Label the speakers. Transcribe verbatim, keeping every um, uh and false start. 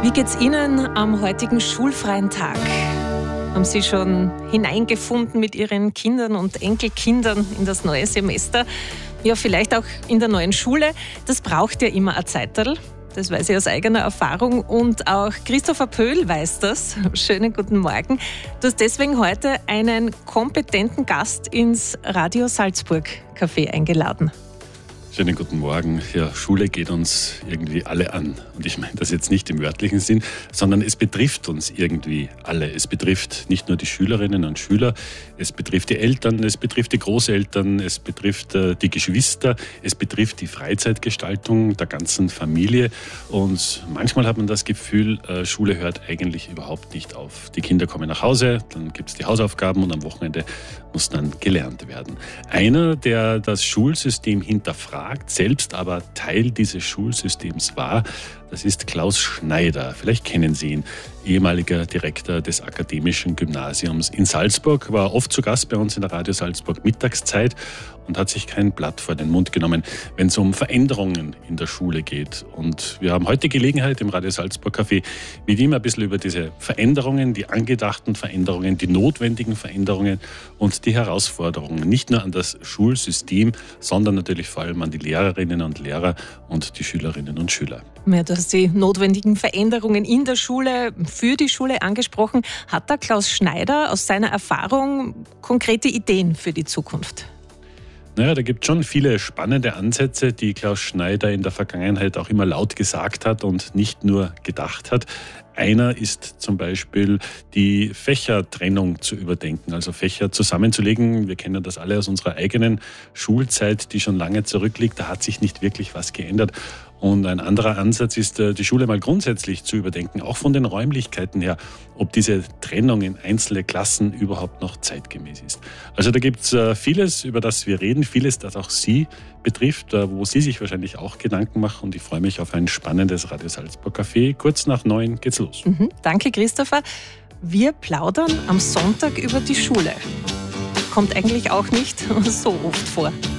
Speaker 1: Wie geht's Ihnen am heutigen schulfreien Tag? Haben Sie schon hineingefunden mit Ihren Kindern und Enkelkindern in das neue Semester? Ja, vielleicht auch in der neuen Schule. Das braucht ja immer ein Zeiterl. Das weiß ich aus eigener Erfahrung. Und auch Christopher Pöhl weiß das. Schönen guten Morgen. Du hast deswegen heute einen kompetenten Gast ins Radio Salzburg Café eingeladen.
Speaker 2: Schönen guten Morgen. Ja, Schule geht uns irgendwie alle an. Und ich meine das jetzt nicht im wörtlichen Sinn, sondern es betrifft uns irgendwie alle. Es betrifft nicht nur die Schülerinnen und Schüler, es betrifft die Eltern, es betrifft die Großeltern, es betrifft äh, die Geschwister, es betrifft die Freizeitgestaltung der ganzen Familie. Und manchmal hat man das Gefühl, äh, Schule hört eigentlich überhaupt nicht auf. Die Kinder kommen nach Hause, dann gibt es die Hausaufgaben und am Wochenende muss dann gelernt werden. Einer, der das Schulsystem hinterfragt, selbst aber Teil dieses Schulsystems war, das ist Klaus Schneider. Vielleicht kennen Sie ihn, ehemaliger Direktor des Akademischen Gymnasiums in Salzburg, war oft zu Gast bei uns in der Radio Salzburg Mittagszeit und hat sich kein Blatt vor den Mund genommen, wenn es um Veränderungen in der Schule geht. Und wir haben heute Gelegenheit im Radio Salzburg Café mit ihm ein bisschen über diese Veränderungen, die angedachten Veränderungen, die notwendigen Veränderungen und die Herausforderungen, nicht nur an das Schulsystem, sondern natürlich vor allem an die Lehrerinnen und Lehrer und die Schülerinnen und Schüler.
Speaker 1: Ja, du hast die notwendigen Veränderungen in der Schule, für die Schule angesprochen. Hat da Klaus Schneider aus seiner Erfahrung konkrete Ideen für die Zukunft?
Speaker 2: Naja, da gibt es schon viele spannende Ansätze, die Klaus Schneider in der Vergangenheit auch immer laut gesagt hat und nicht nur gedacht hat. Einer ist zum Beispiel die Fächertrennung zu überdenken, also Fächer zusammenzulegen. Wir kennen das alle aus unserer eigenen Schulzeit, die schon lange zurückliegt. Da hat sich nicht wirklich was geändert. Und ein anderer Ansatz ist, die Schule mal grundsätzlich zu überdenken, auch von den Räumlichkeiten her, ob diese Trennung in einzelne Klassen überhaupt noch zeitgemäß ist. Also da gibt es vieles, über das wir reden, vieles, das auch Sie betrifft, wo Sie sich wahrscheinlich auch Gedanken machen. Und ich freue mich auf ein spannendes Radio Salzburg Café. Kurz nach neun geht's los.
Speaker 1: Mhm, danke, Christopher. Wir plaudern am Sonntag über die Schule. Kommt eigentlich auch nicht so oft vor.